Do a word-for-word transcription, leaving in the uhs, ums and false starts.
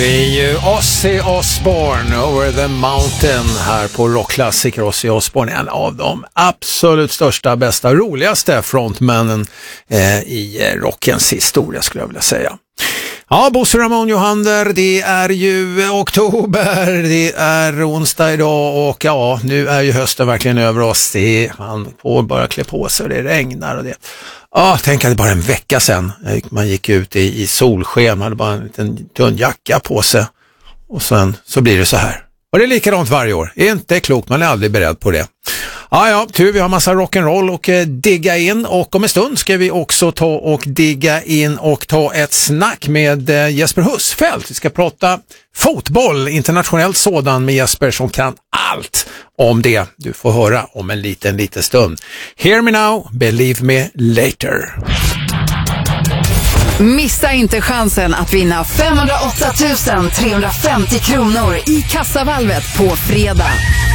Det är ju Ozzy Osbourne, Over the Mountain, här på rockklassiker. Ozzy Osbourne är en av de absolut största, bästa, roligaste frontmännen eh, i rockens historia, skulle jag vilja säga. Ja, Bosse Ramon Johander, det är ju oktober, det är onsdag idag och ja, nu är ju hösten verkligen över oss. Det är, man får bara klä på sig och det regnar och det. Ja, tänk att det bara en vecka sedan man gick ut i, i solsken, man hade bara en liten tunn jacka på sig och sen så blir det så här. Och det är likadant varje år, är inte klokt, man är aldrig beredd på det. Ja, ja, tur, vi har massa rock'n'roll och eh, digga in, och om en stund ska vi också ta och digga in och ta ett snack med eh, Jesper Husfeldt. Vi ska prata fotboll, internationellt sådan, med Jesper som kan allt om det. Du får höra om en liten, liten stund. Hear me now, believe me later. Missa inte chansen att vinna femhundraåtta tusen trehundrafemtio kronor i kassavalvet på fredag.